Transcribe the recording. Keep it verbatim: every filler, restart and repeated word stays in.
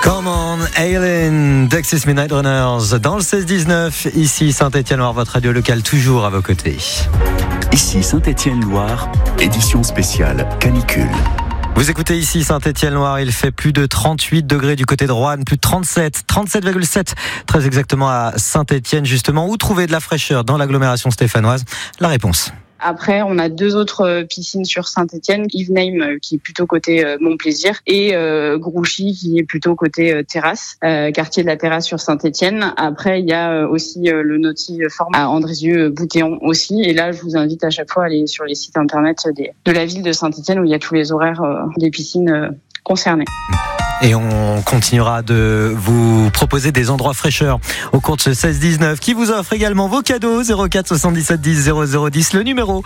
Come on, Aileen, Dexys Midnight Runners, dans le seize dix-neuf, ici Saint-Étienne-Loire, votre radio locale toujours à vos côtés. Ici Saint-Étienne-Loire, édition spéciale canicule. Vous écoutez ici Saint-Étienne-Loire, il fait plus de trente-huit degrés du côté de Roanne, plus de trente-sept, trente-sept virgule sept, très exactement à Saint-Étienne justement. Où trouver de la fraîcheur dans l'agglomération stéphanoise? La réponse. Après, on a deux autres piscines sur Saint-Étienne, Yveneim qui est plutôt côté Montplaisir et euh, Grouchy qui est plutôt côté euh, Terrasse, euh, quartier de la Terrasse sur Saint-Étienne. Après, il y a aussi euh, le Naughty Form à Andrézieux-Boutéon aussi. Et là, je vous invite à chaque fois à aller sur les sites internet des, de la ville de Saint-Étienne où il y a tous les horaires euh, des piscines euh, concernées. Et on continuera de vous proposer des endroits fraîcheurs au cours de ce seize dix-neuf qui vous offre également vos cadeaux. Zéro quatre soixante-dix-sept dix zéro zéro dix, le numéro